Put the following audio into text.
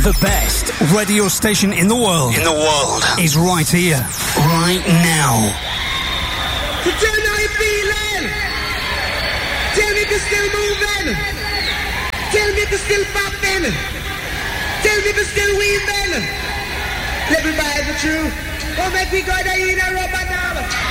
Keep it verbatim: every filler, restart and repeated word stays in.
The best radio station in the world. In the world. Is right here. Right now. So tell me how you feeling. Tell me if you're still moving. Tell me if you're still popping. Tell me if you're still weaving. Let me buy the truth. Don't make me go down in a rubber now.